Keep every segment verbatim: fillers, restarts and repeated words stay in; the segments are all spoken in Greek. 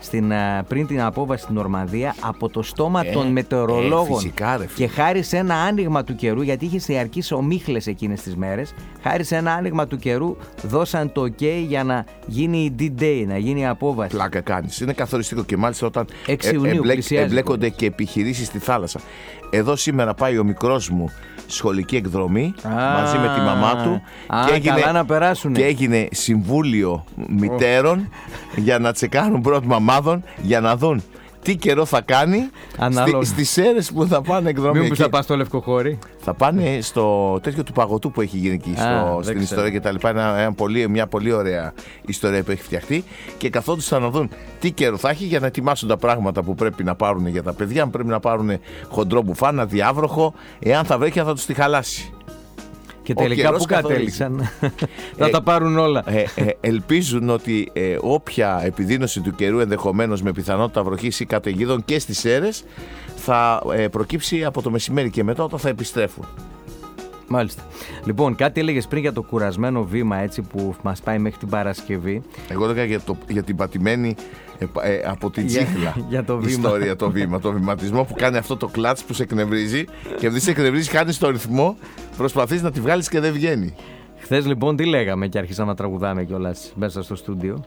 στην, πριν την απόβαση στην Νορμανδία από το στόμα ε, των μετεωρολόγων. Ε, φυσικά, ρε, και χάρη σε ένα άνοιγμα του καιρού, γιατί είχε διαρκείς ομίχλες εκείνες τις μέρες, χάρη σε ένα άνοιγμα του καιρού δώσαν το ok για να γίνει η D-Day, να γίνει η απόβαση. Πλάκα κάνεις. Είναι καθοριστικό και μάλιστα όταν έξι Ιουνίου, εμπλέκ, εμπλέκονται και επιχειρήσεις στη θάλασσα. Εδώ σήμερα πάει ο μικρός μου σχολική εκδρομή α, μαζί με τη μαμά του α, και, έγινε, καλά να περάσουνε. και έγινε συμβούλιο μητέρων oh. για να τσεκάρουν πρώτη μαμάδων για να δουν τι καιρό θα κάνει στη, στις Σέρρες που θα πάνε εκδρομή. Μήπως θα πας στο Λευκοχώρι. Θα πάνε στο τέτοιο του παγωτού που έχει γίνει εκεί στο, στην ιστορία και τα λοιπά. Ένα, ένα πολύ, μια πολύ ωραία ιστορία που έχει φτιαχτεί και καθόντουσαν να δουν τι καιρό θα έχει για να ετοιμάσουν τα πράγματα που πρέπει να πάρουν για τα παιδιά. Αν πρέπει να πάρουν χοντρό μπουφάνα, διάβροχο, εάν θα βρέχει θα τους τη χαλάσει. Και τελικά που κατέληξαν θα ε, τα πάρουν όλα. Ε, ε, ελπίζουν ότι ε, όποια επιδείνωση του καιρού ενδεχομένως με πιθανότητα βροχής ή καταιγίδων και στις Σέρρες θα ε, προκύψει από το μεσημέρι και μετά όταν θα επιστρέφουν. Μάλιστα. Λοιπόν, κάτι έλεγες πριν για το κουρασμένο βήμα έτσι που μας πάει μέχρι την Παρασκευή. Εγώ έλεγα για, το, για την πατημένη ε, ε, από την τσίχλα για, για το βήμα. Ιστορία, το βήμα, το βηματισμό που κάνει αυτό το κλατς που σε εκνευρίζει και επειδή σε εκνευρίζει χάνεις το ρυθμό, προσπαθείς να τη βγάλεις και δεν βγαίνει. Χθες λοιπόν τι λέγαμε και αρχίσαμε να τραγουδάμε κιόλας μέσα στο στούντιο.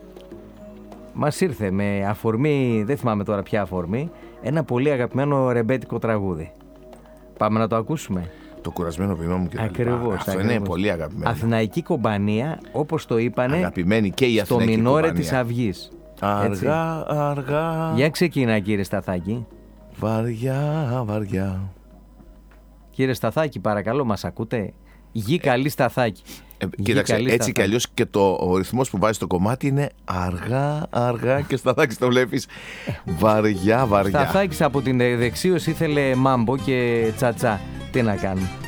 Μας ήρθε με αφορμή, δεν θυμάμαι τώρα ποια αφορμή, ένα πολύ αγαπημένο ρεμπέτικο τραγούδι. Πάμε να το ακούσουμε. Το κουρασμένο βήμα μου και ακριβώς, αυτό ακριβώς. Είναι πολύ αγαπημένο. Αθηναϊκή κομπανία, όπως το είπανε, αγαπημένη και η στο μινόρε της Αυγής. Αργά, έτσι. αργά. Για ξεκινά κύριε Σταθάκη. Βαριά, βαριά. Κύριε Σταθάκη, παρακαλώ, μας ακούτε? Γη καλή Σταθάκη. Ε, κοίταξε, έτσι Σταθάκη. κι αλλιώς και το, ο ρυθμός που βάζει στο κομμάτι είναι αργά, αργά και Σταθάκης το βλέπεις βαριά, βαριά. Σταθάκης από την δεξίωση ήθελε μάμπο και τσατσά. Τι να κάνουμε.